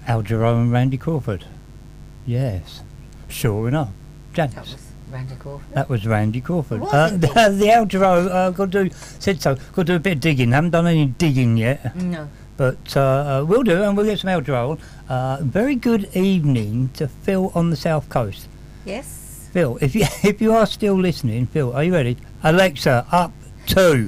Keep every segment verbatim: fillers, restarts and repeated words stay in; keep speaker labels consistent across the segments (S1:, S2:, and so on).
S1: Al Jarreau and Randy Crawford. Yes, sure enough. Janice.
S2: That was Randy Crawford.
S1: That was Randy Crawford.
S2: Was
S1: Uh,
S2: it?
S1: the, the Al Jarreau, uh, got to do, said so, got to do a bit of digging. Haven't done any digging yet,
S2: No.
S1: but uh, uh, we'll do, and we'll get some Al Jarreau. Uh, very good evening to Phil on the South Coast.
S2: Yes.
S1: Phil, if you if you are still listening, Phil, are you ready? Alexa, up two.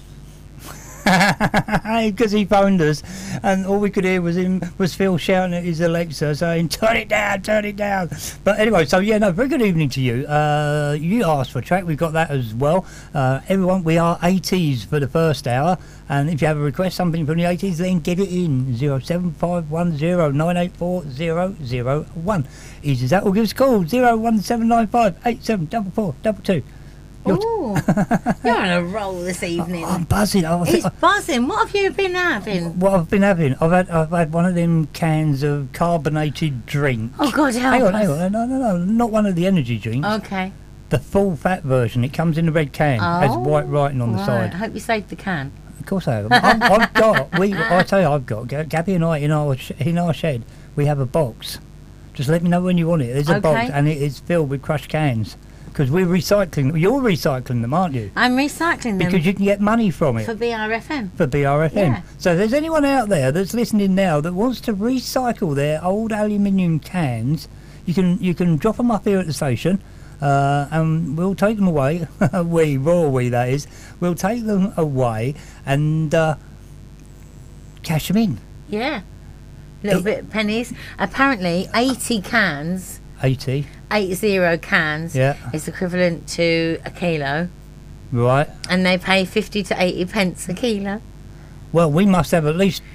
S1: Because he phoned us, and all we could hear was him was Phil shouting at his Alexa, saying "Turn it down, turn it down." But anyway, so yeah, no, very good evening to you. Uh, you asked for a track, we've got that as well. Uh, everyone, we are eighties for the first hour, and if you have a request, something from the eighties, then get it in zero seven five one zero nine eight four zero zero one. Easy as that. Or give us a call zero one seven nine five eight seven double four double two.
S2: Ooh, you're on a roll this evening.
S1: I'm buzzing. I think
S2: It's buzzing. What have you been having?
S1: What I've been having, I've had, I've had one of them cans of carbonated drink.
S2: Oh God, help
S1: Hang on,
S2: us.
S1: hang on, no, no, no, not one of the energy drinks.
S2: Okay.
S1: The full fat version. It comes in a red can, has
S2: Oh,
S1: white writing on the
S2: right.
S1: side.
S2: I hope you saved the can.
S1: Of course I have. I've, I've got. We, I tell you, I've got. G- Gabby and I in our sh- in our shed, we have a box. Just let me know when you want it. There's a box,
S2: Okay.
S1: and it is filled with crushed cans. Because we're recycling. You're recycling them, aren't you?
S2: I'm recycling them
S1: Because you can get money from it.
S2: for B R F M.
S1: For B R F M.
S2: Yeah.
S1: So if there's anyone out there that's listening now that wants to recycle their old aluminium cans, you can you can drop them up here at the station, uh, and we'll take them away. we, raw we that is. We'll take them away and uh, cash them in.
S2: Yeah. Little
S1: It-
S2: bit of pennies. Apparently, eighty cans,
S1: eighty,
S2: eight zero cans,
S1: yeah,
S2: is equivalent to a kilo,
S1: right.
S2: and they pay fifty to eighty pence a kilo.
S1: Well, we must have at least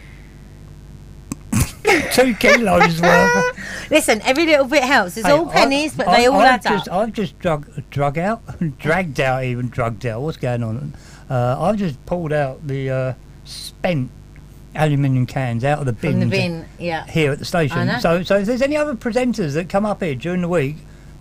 S1: two kilos worth.
S2: Listen, every little bit helps. It's
S1: Hey,
S2: all pennies,
S1: I-
S2: but they
S1: I-
S2: all
S1: I've
S2: add
S1: just,
S2: up.
S1: I've just drug, drug out, dragged out, even drugged out. What's going on? Uh, I've just pulled out the uh, spent aluminium cans out of the bin
S2: From the bin, yeah.
S1: here at the
S2: I
S1: station.
S2: know.
S1: So, so if there's any other presenters that come up here during the week